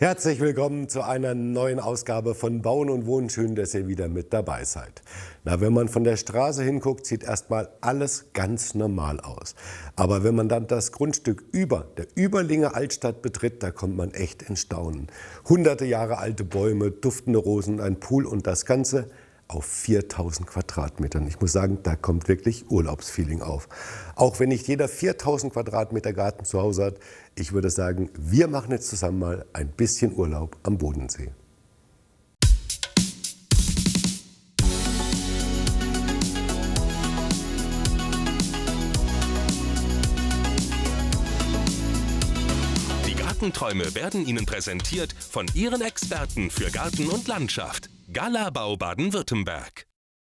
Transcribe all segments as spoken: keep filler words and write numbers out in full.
Herzlich willkommen zu einer neuen Ausgabe von Bauen und Wohnen. Schön, dass ihr wieder mit dabei seid. Na, wenn man von der Straße hinguckt, sieht erstmal alles ganz normal aus. Aber wenn man dann das Grundstück über der Überlinger Altstadt betritt, da kommt man echt in Staunen. Hunderte Jahre alte Bäume, duftende Rosen, ein Pool und das Ganze auf viertausend Quadratmetern. Ich muss sagen, da kommt wirklich Urlaubsfeeling auf. Auch wenn nicht jeder viertausend Quadratmeter Garten zu Hause hat, ich würde sagen, wir machen jetzt zusammen mal ein bisschen Urlaub am Bodensee. Die Gartenträume werden Ihnen präsentiert von Ihren Experten für Garten und Landschaft. Galabau Baden-Württemberg.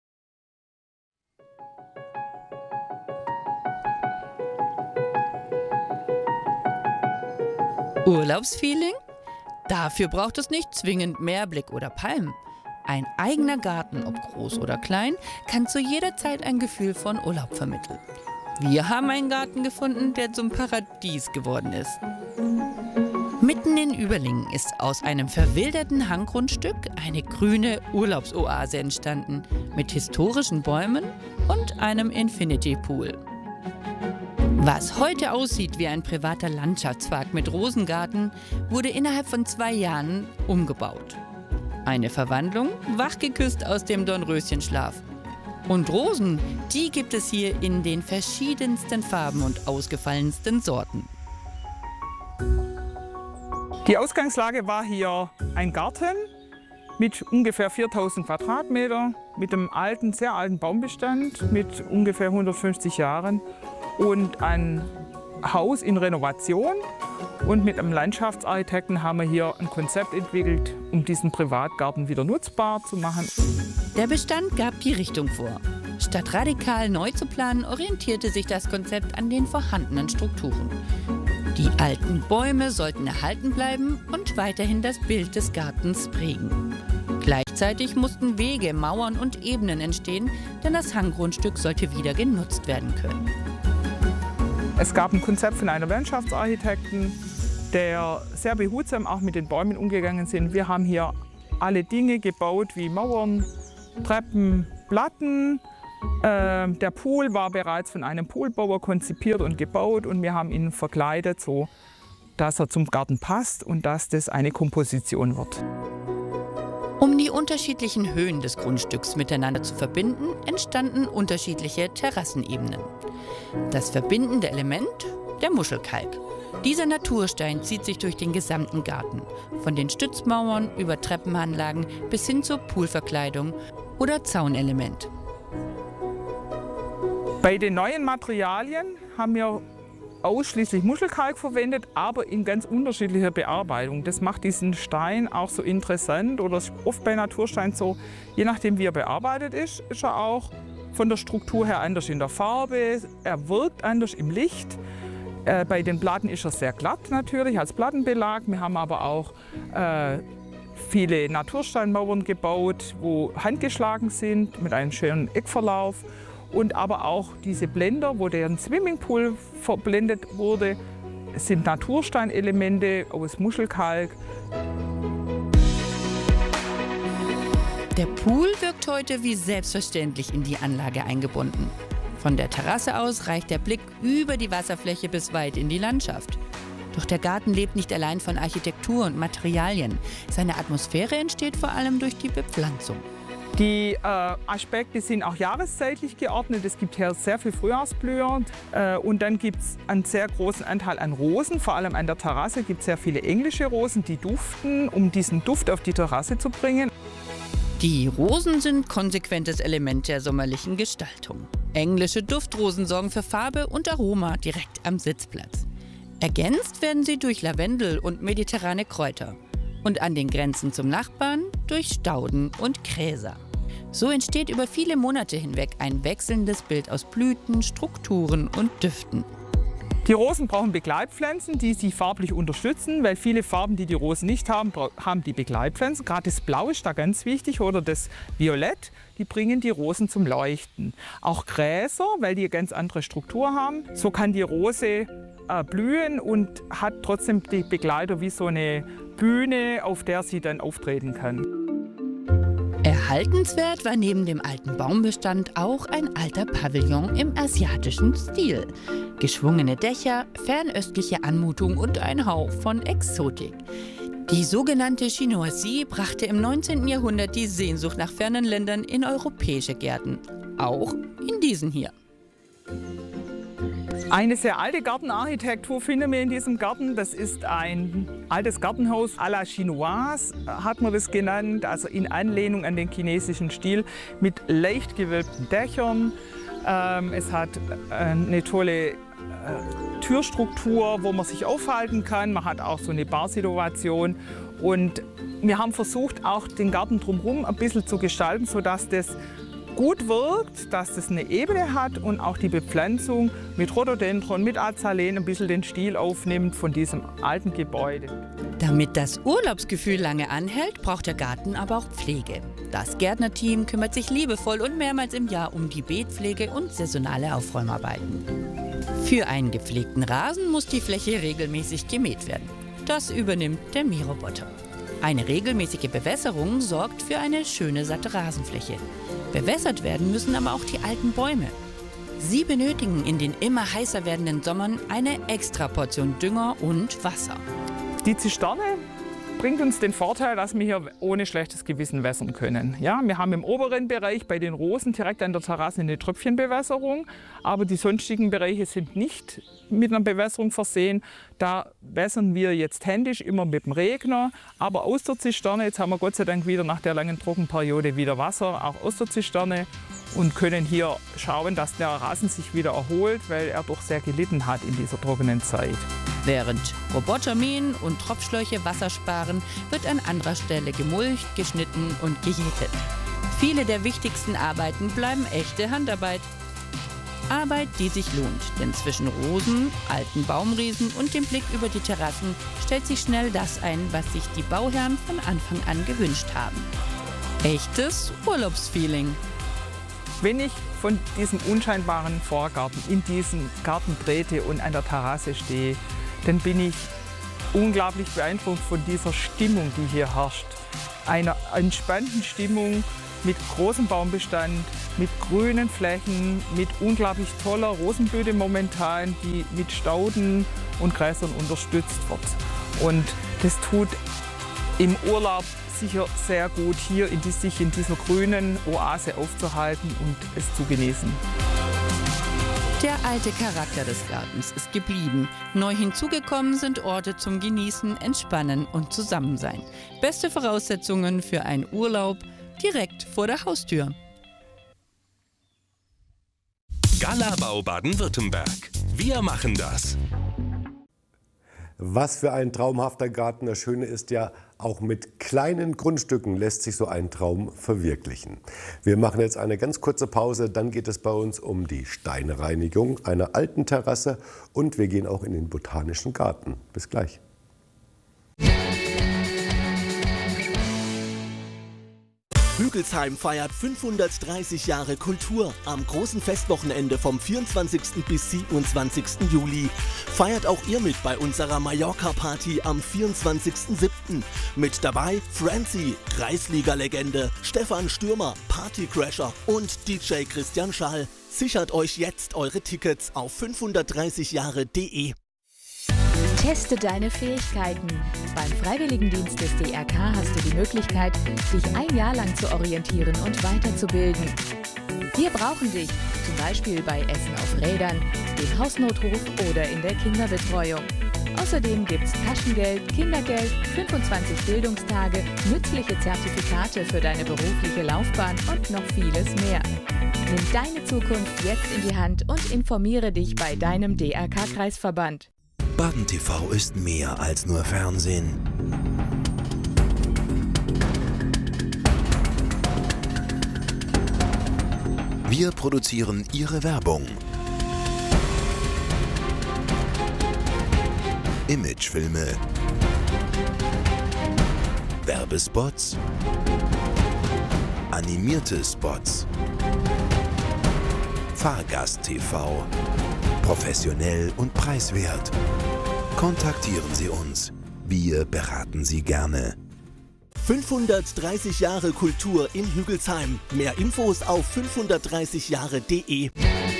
Urlaubsfeeling? Dafür braucht es nicht zwingend Meerblick oder Palmen. Ein eigener Garten, ob groß oder klein, kann zu jeder Zeit ein Gefühl von Urlaub vermitteln. Wir haben einen Garten gefunden, der zum Paradies geworden ist. Mitten in Überlingen ist aus einem verwilderten Hanggrundstück eine grüne Urlaubsoase entstanden, mit historischen Bäumen und einem Infinity Pool. Was heute aussieht wie ein privater Landschaftspark mit Rosengarten, wurde innerhalb von zwei Jahren umgebaut. Eine Verwandlung, wachgeküsst aus dem Dornröschenschlaf. Und Rosen, die gibt es hier in den verschiedensten Farben und ausgefallensten Sorten. Die Ausgangslage war hier ein Garten mit ungefähr viertausend Quadratmeter, mit einem alten, sehr alten Baumbestand mit ungefähr hundertfünfzig Jahren und ein Haus in Renovation. Und mit einem Landschaftsarchitekten haben wir hier ein Konzept entwickelt, um diesen Privatgarten wieder nutzbar zu machen. Der Bestand gab die Richtung vor. Statt radikal neu zu planen, orientierte sich das Konzept an den vorhandenen Strukturen. Die alten Bäume sollten erhalten bleiben und weiterhin das Bild des Gartens prägen. Gleichzeitig mussten Wege, Mauern und Ebenen entstehen, denn das Hanggrundstück sollte wieder genutzt werden können. Es gab ein Konzept von einem Landschaftsarchitekten, der sehr behutsam auch mit den Bäumen umgegangen ist. Wir haben hier alle Dinge gebaut wie Mauern, Treppen, Platten. Äh, der Pool war bereits von einem Poolbauer konzipiert und gebaut und wir haben ihn verkleidet, so dass er zum Garten passt und dass das eine Komposition wird. Um die unterschiedlichen Höhen des Grundstücks miteinander zu verbinden, entstanden unterschiedliche Terrassenebenen. Das verbindende Element, der Muschelkalk. Dieser Naturstein zieht sich durch den gesamten Garten, von den Stützmauern über Treppenanlagen bis hin zur Poolverkleidung oder Zaunelement. Bei den neuen Materialien haben wir ausschließlich Muschelkalk verwendet, aber in ganz unterschiedlicher Bearbeitung. Das macht diesen Stein auch so interessant, oder oft bei Natursteinen so, je nachdem wie er bearbeitet ist, ist er auch von der Struktur her anders in der Farbe, er wirkt anders im Licht. Äh, bei den Platten ist er sehr glatt natürlich als Plattenbelag. Wir haben aber auch äh, viele Natursteinmauern gebaut, wo handgeschlagen sind mit einem schönen Eckverlauf. Und aber auch diese Blender, wo der Swimmingpool verblendet wurde, sind Natursteinelemente aus Muschelkalk. Der Pool wirkt heute wie selbstverständlich in die Anlage eingebunden. Von der Terrasse aus reicht der Blick über die Wasserfläche bis weit in die Landschaft. Doch der Garten lebt nicht allein von Architektur und Materialien. Seine Atmosphäre entsteht vor allem durch die Bepflanzung. Die äh, Aspekte sind auch jahreszeitlich geordnet. Es gibt hier sehr viel Frühjahrsblüher. Äh, und dann gibt es einen sehr großen Anteil an Rosen. Vor allem an der Terrasse gibt es sehr viele englische Rosen, die duften, um diesen Duft auf die Terrasse zu bringen. Die Rosen sind konsequentes Element der sommerlichen Gestaltung. Englische Duftrosen sorgen für Farbe und Aroma direkt am Sitzplatz. Ergänzt werden sie durch Lavendel und mediterrane Kräuter. Und an den Grenzen zum Nachbarn durch Stauden und Gräser. So entsteht über viele Monate hinweg ein wechselndes Bild aus Blüten, Strukturen und Düften. Die Rosen brauchen Begleitpflanzen, die sie farblich unterstützen, weil viele Farben, die die Rosen nicht haben, haben die Begleitpflanzen. Gerade das Blau ist da ganz wichtig oder das Violett, die bringen die Rosen zum Leuchten. Auch Gräser, weil die eine ganz andere Struktur haben. So kann die Rose äh, blühen und hat trotzdem die Begleiter wie so eine Bühne, auf der sie dann auftreten kann. Erhaltenswert war neben dem alten Baumbestand auch ein alter Pavillon im asiatischen Stil. Geschwungene Dächer, fernöstliche Anmutung und ein Hauch von Exotik. Die sogenannte Chinoiserie brachte im neunzehnten Jahrhundert die Sehnsucht nach fernen Ländern in europäische Gärten. Auch in diesen hier. Eine sehr alte Gartenarchitektur finden wir in diesem Garten. Das ist ein altes Gartenhaus à la Chinoise, hat man das genannt, also in Anlehnung an den chinesischen Stil, mit leicht gewölbten Dächern. Ähm, es hat eine tolle äh, Türstruktur, wo man sich aufhalten kann. Man hat auch so eine Barsituation. Und wir haben versucht, auch den Garten drumherum ein bisschen zu gestalten, sodass das gut wirkt, dass das eine Ebene hat und auch die Bepflanzung mit Rhododendron, mit Azaleen ein bisschen den Stil aufnimmt von diesem alten Gebäude. Damit das Urlaubsgefühl lange anhält, braucht der Garten aber auch Pflege. Das Gärtnerteam kümmert sich liebevoll und mehrmals im Jahr um die Beetpflege und saisonale Aufräumarbeiten. Für einen gepflegten Rasen muss die Fläche regelmäßig gemäht werden. Das übernimmt der Mähroboter. Eine regelmäßige Bewässerung sorgt für eine schöne, satte Rasenfläche. Bewässert werden müssen aber auch die alten Bäume. Sie benötigen in den immer heißer werdenden Sommern eine extra Portion Dünger und Wasser. Die Zisterne bringt uns den Vorteil, dass wir hier ohne schlechtes Gewissen wässern können. Ja, wir haben im oberen Bereich bei den Rosen direkt an der Terrasse eine Tröpfchenbewässerung, aber die sonstigen Bereiche sind nicht mit einer Bewässerung versehen. Da wässern wir jetzt händisch, immer mit dem Regner, aber aus der Zisterne, jetzt haben wir Gott sei Dank wieder nach der langen Trockenperiode wieder Wasser, auch aus der Zisterne, und können hier schauen, dass der Rasen sich wieder erholt, weil er doch sehr gelitten hat in dieser trockenen Zeit. Während Roboter mähen und Tropfschläuche Wasser sparen, wird an anderer Stelle gemulcht, geschnitten und gejätet. Viele der wichtigsten Arbeiten bleiben echte Handarbeit. Arbeit, die sich lohnt, denn zwischen Rosen, alten Baumriesen und dem Blick über die Terrassen stellt sich schnell das ein, was sich die Bauherren von Anfang an gewünscht haben. Echtes Urlaubsfeeling. Wenn ich von diesem unscheinbaren Vorgarten in diesen Garten trete und an der Terrasse stehe, dann bin ich unglaublich beeindruckt von dieser Stimmung, die hier herrscht. Einer entspannten Stimmung mit großem Baumbestand, mit grünen Flächen, mit unglaublich toller Rosenblüte momentan, die mit Stauden und Gräsern unterstützt wird. Und das tut im Urlaub sicher sehr gut, hier in die, sich in dieser grünen Oase aufzuhalten und es zu genießen. Der alte Charakter des Gartens ist geblieben. Neu hinzugekommen sind Orte zum Genießen, Entspannen und Zusammensein. Beste Voraussetzungen für einen Urlaub direkt vor der Haustür. Galabau Baden-Württemberg. Wir machen das. Was für ein traumhafter Garten. Das Schöne ist ja, auch mit kleinen Grundstücken lässt sich so ein Traum verwirklichen. Wir machen jetzt eine ganz kurze Pause, dann geht es bei uns um die Steinreinigung einer alten Terrasse und wir gehen auch in den Botanischen Garten. Bis gleich. Hügelsheim feiert fünfhundertdreißig Jahre Kultur am großen Festwochenende vom vierundzwanzigsten bis siebenundzwanzigsten Juli. Feiert auch ihr mit bei unserer Mallorca-Party am vierundzwanzigsten siebten Mit dabei Francie, Kreisliga-Legende, Stefan Stürmer, Partycrasher und D J Christian Schall. Sichert euch jetzt eure Tickets auf fünfhundertdreißig Jahre punkt de. Teste deine Fähigkeiten. Beim Freiwilligendienst des D R K hast du die Möglichkeit, dich ein Jahr lang zu orientieren und weiterzubilden. Wir brauchen dich, zum Beispiel bei Essen auf Rädern, dem Hausnotruf oder in der Kinderbetreuung. Außerdem gibt's Taschengeld, Kindergeld, fünfundzwanzig Bildungstage, nützliche Zertifikate für deine berufliche Laufbahn und noch vieles mehr. Nimm deine Zukunft jetzt in die Hand und informiere dich bei deinem D R K-Kreisverband. Baden T V ist mehr als nur Fernsehen. Wir produzieren Ihre Werbung. Imagefilme, Werbespots, animierte Spots, Fahrgast-T V, professionell und preiswert. Kontaktieren Sie uns. Wir beraten Sie gerne. fünfhundertdreißig Jahre Kultur in Hügelsheim. Mehr Infos auf fünfhundertdreißig Jahre punkt de.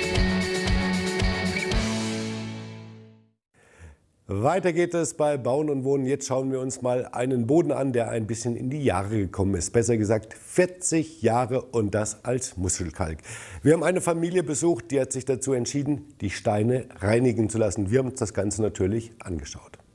Weiter geht es bei Bauen und Wohnen. Jetzt schauen wir uns mal einen Boden an, der ein bisschen in die Jahre gekommen ist. Besser gesagt vierzig Jahre, und das als Muschelkalk. Wir haben eine Familie besucht, die hat sich dazu entschieden, die Steine reinigen zu lassen. Wir haben uns das Ganze natürlich angeschaut.